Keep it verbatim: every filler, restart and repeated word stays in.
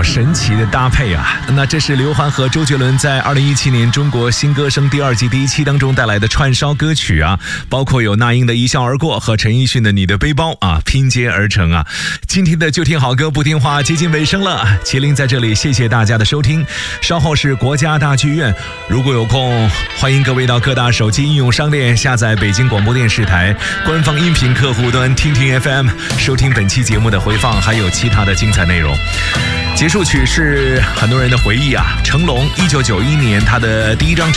神奇的搭配啊！那这是刘欢和周杰伦在二零一七年中国新歌声第二季第一期当中带来的串烧歌曲啊，包括有那英的一笑而过和陈奕迅的你的背包啊，拼接而成啊。今天的就听好歌不听话接近尾声了，麒麟在这里谢谢大家的收听。稍后是国家大剧院，如果有空，欢迎各位到各大手机应用商店下载北京广播电视台官方音频客户端听听 F M， 收听本期节目的回放，还有其他的精彩内容。结束曲是很多人的回忆啊，成龙一九九一年他的第一张